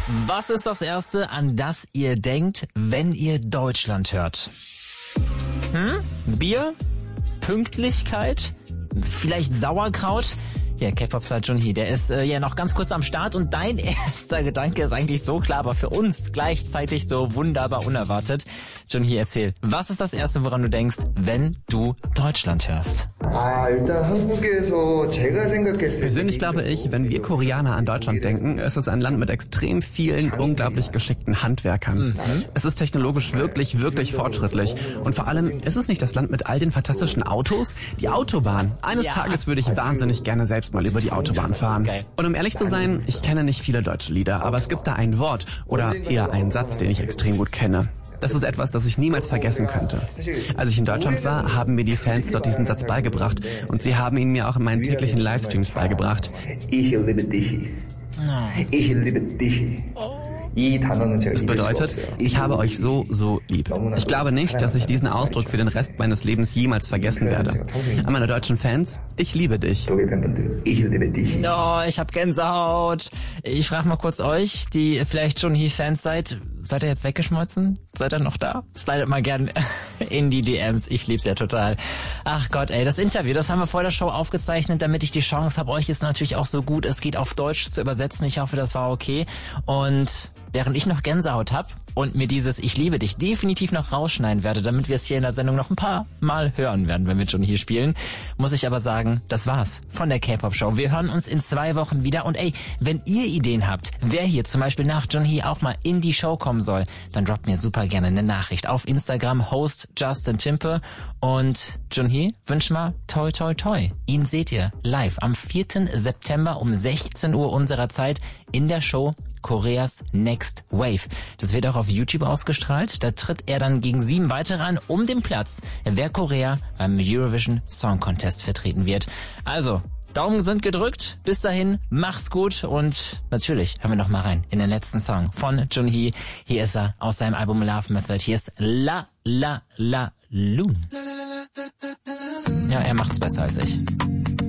Was ist das Erste, an das ihr denkt, wenn ihr Deutschland hört? Bier? Pünktlichkeit? Vielleicht Sauerkraut? Ja, K-Pop-Star Junhee, der ist ja noch ganz kurz am Start und dein erster Gedanke ist eigentlich so klar, aber für uns gleichzeitig so wunderbar unerwartet. Junhee, erzähl, was ist das Erste, woran du denkst, wenn du Deutschland hörst? Persönlich glaube ich, wenn wir Koreaner an Deutschland denken, ist es ein Land mit extrem vielen unglaublich geschickten Handwerkern. Es ist technologisch wirklich, wirklich fortschrittlich. Und vor allem ist es nicht das Land mit all den fantastischen Autos? Die Autobahn. Eines Tages würde ich wahnsinnig gerne selbst mal über die Autobahn fahren. Und um ehrlich zu sein, ich kenne nicht viele deutsche Lieder, aber es gibt da ein Wort oder eher einen Satz, den ich extrem gut kenne. Das ist etwas, das ich niemals vergessen könnte. Als ich in Deutschland war, haben mir die Fans dort diesen Satz beigebracht und sie haben ihn mir auch in meinen täglichen Livestreams beigebracht. Ich liebe dich. Ich liebe dich. Das bedeutet, ich habe euch so, so lieb. Ich glaube nicht, dass ich diesen Ausdruck für den Rest meines Lebens jemals vergessen werde. An meine deutschen Fans, ich liebe dich. Ich liebe dich. Oh, ich hab Gänsehaut. Ich frage mal kurz euch, die vielleicht Junhee-Fans seid ihr jetzt weggeschmolzen? Seid ihr noch da? Slidet mal gern in die DMs. Ich lieb's ja total. Ach Gott, ey, das Interview, das haben wir vor der Show aufgezeichnet, damit ich die Chance habe, euch jetzt natürlich auch so gut es geht auf Deutsch zu übersetzen. Ich hoffe, das war okay. Und während ich noch Gänsehaut hab und mir dieses Ich liebe dich definitiv noch rausschneiden werde, damit wir es hier in der Sendung noch ein paar Mal hören werden, wenn wir schon hier spielen, muss ich aber sagen, das war's von der K-Pop-Show. Wir hören uns in 2 Wochen wieder und ey, wenn ihr Ideen habt, wer hier zum Beispiel nach Junhee auch mal in die Show kommen soll, dann droppt mir super gerne eine Nachricht auf Instagram, Host Justin Timpe, und Junhee, wünsch mal toi toi toi. Ihn seht ihr live am 4. September um 16 Uhr unserer Zeit in der Show Koreas Next Wave. Das wird auch auf YouTube ausgestrahlt. Da tritt er dann gegen 7 weitere an, um den Platz, wer Korea beim Eurovision Song Contest vertreten wird. Also, Daumen sind gedrückt. Bis dahin, mach's gut und natürlich hören wir noch mal rein in den letzten Song von Junhee. Hier ist er aus seinem Album Love Method. Hier ist La La La Loon. Ja, er macht's besser als ich.